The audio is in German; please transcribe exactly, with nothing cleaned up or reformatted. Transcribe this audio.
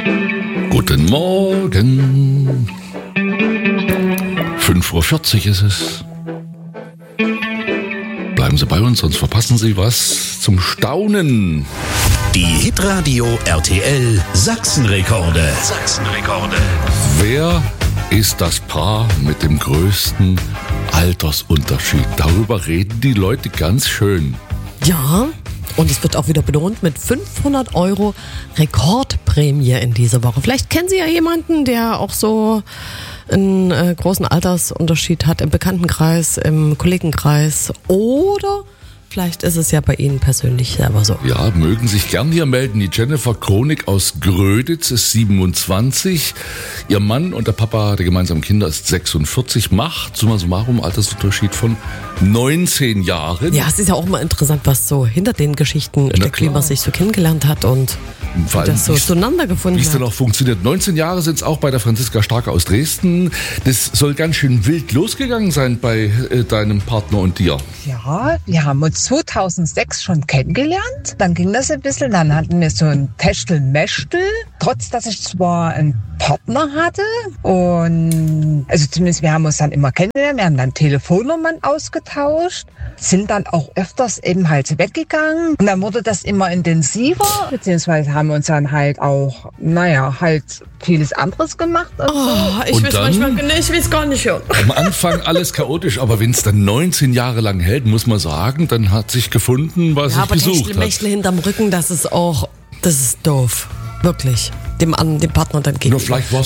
Guten Morgen. fünf Uhr vierzig ist es. Bleiben Sie bei uns, sonst verpassen Sie was zum Staunen. Die Hitradio R T L Sachsenrekorde. Sachsenrekorde. Wer ist das Paar mit dem größten Altersunterschied? Darüber reden die Leute ganz schön. Ja, und es wird auch wieder belohnt mit fünfhundert Euro Rekordprämie in dieser Woche. Vielleicht kennen Sie ja jemanden, der auch so einen äh, großen Altersunterschied hat im Bekanntenkreis, im Kollegenkreis, oder vielleicht ist es ja bei Ihnen persönlich selber so. Ja, mögen sich gern hier melden. Die Jennifer Kronig aus Gröditz ist siebenundzwanzig. Ihr Mann und der Papa der gemeinsamen Kinder ist sechsundvierzig. Macht summa summarum Altersunterschied von neunzehn Jahren. Ja, es ist ja auch mal interessant, was so hinter den Geschichten steckt, wie man sich so kennengelernt hat und Vor allem, das so zueinander gefunden wie es hat. dann auch funktioniert. neunzehn Jahre sind es auch bei der Franziska Starke aus Dresden. Das soll ganz schön wild losgegangen sein bei äh, deinem Partner und dir. Ja, wir haben uns zweitausendsechs schon kennengelernt. Dann ging das ein bisschen, dann hatten wir so ein Techtelmechtel. Trotz, dass ich zwar einen Partner hatte und, also zumindest wir haben uns dann immer kennengelernt, wir haben dann Telefonnummern ausgetauscht, sind dann auch öfters eben halt weggegangen und dann wurde das immer intensiver, beziehungsweise haben wir uns dann halt auch, naja, halt vieles anderes gemacht. Und Oh, ich Und weiß dann? manchmal, nee, ich weiß gar nicht hören. Am Anfang alles chaotisch, aber wenn es dann neunzehn Jahre lang hält, muss man sagen, dann hat sich gefunden, was Ja, ich aber gesucht hat. Techtelmechtel hinterm Rücken, das ist auch, das ist doof. Wirklich. Dem, an, dem Partner dann Nur gegenüber. vielleicht war